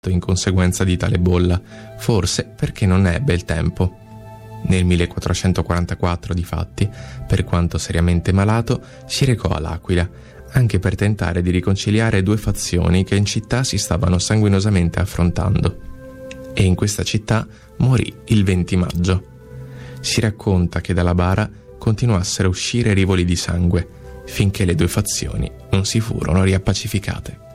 in conseguenza di tale bolla, forse perché non ne ebbe il tempo. Nel 1444, difatti, per quanto seriamente malato, si recò all'Aquila, anche per tentare di riconciliare due fazioni che in città si stavano sanguinosamente affrontando. E in questa città morì il 20 maggio. Si racconta che dalla bara continuassero a uscire rivoli di sangue, finché le due fazioni non si furono riappacificate.